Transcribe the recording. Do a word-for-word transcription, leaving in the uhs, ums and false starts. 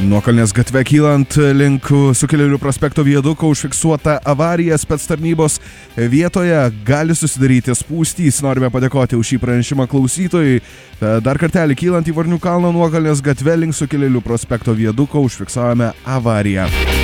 Nuokalnės gatve kylant link Sukilėlių prospekto viaduko užfiksuota avarija spec tarnybos vietoje. Gali susidaryti spūstys. Norime padėkoti už šį pranešimą klausytojui. Dar kartelį kylant į Varnių kalną nuokalnės gatve link Sukilėlių prospekto viaduko užfiksavome avariją.